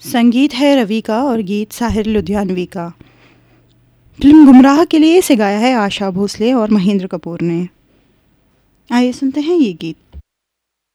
संगीत है रवि का और गीत साहिर लुधियानवी का। फिल्म गुमराह के लिए इसे गाया है आशा भोसले और महेंद्र कपूर ने। आइए सुनते हैं ये गीत।